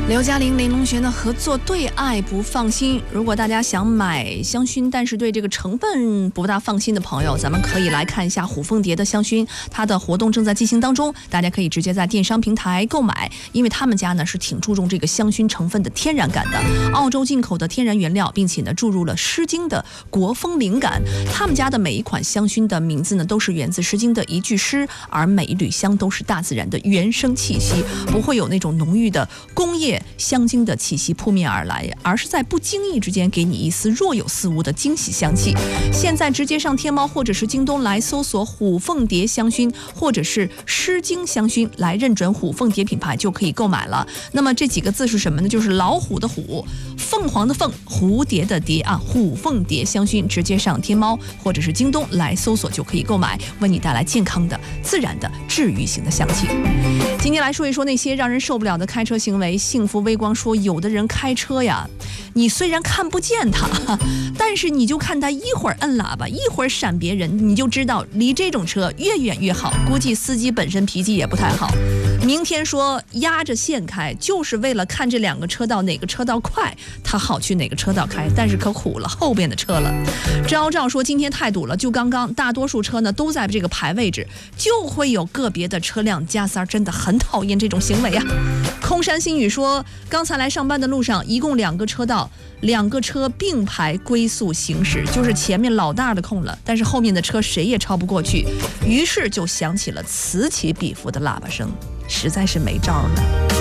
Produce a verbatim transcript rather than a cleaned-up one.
刘嘉玲、林隆璇的合作，对爱不放心。如果大家想买香薰，但是对这个成分不大放心的朋友，咱们可以来看一下虎凤蝶的香薰，它的活动正在进行当中，大家可以直接在电商平台购买，因为他们家呢是挺注重这个香薰成分的天然感的，澳洲进口的天然原料，并且呢注入了诗经的国风灵感。他们家的每一款香薰的名字呢都是源自诗经的一句诗，而每一缕香都是大自然的原生气息，不会有那种浓郁的工业香精的气息扑面而来，而是在不经意之间给你一丝若有似无的惊喜香气。现在直接上天猫或者是京东来搜索虎凤蝶香薰或者是诗经香薰，来认准虎凤蝶品牌就可以购买了。那么这几个字是什么呢？就是老虎的虎，凤凰的凤，蝴蝶的蝶啊，虎凤蝶香薰，直接上天猫或者是京东来搜索就可以购买，为你带来健康的、自然的、治愈型的香气。今天来说一说那些让人受不了的开车行为。幸福微光说，有的人开车呀，你虽然看不见他，但是你就看他一会儿摁喇叭，一会儿闪别人，你就知道离这种车越远越好。估计司机本身脾气也不太好。明天说压着线开，就是为了看这两个车道哪个车道快，他好去哪个车道开，但是可苦了后边的车了。昭昭说，今天太堵了，就刚刚大多数车呢都在这个排位置，就会有个别的车辆加塞，真的很讨厌这种行为啊。空山新语说，刚才来上班的路上，一共两个车道，两个车并排龟速行驶，就是前面老大的空了，但是后面的车谁也超不过去，于是就响起了此起彼伏的喇叭声，实在是没招了。